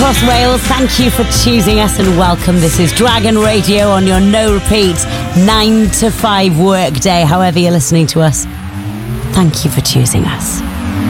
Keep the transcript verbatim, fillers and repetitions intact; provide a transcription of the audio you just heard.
across Wales, thank you for choosing us and welcome. This is Dragon Radio on your no repeat nine to five work day. However you're listening to us, thank you for choosing us.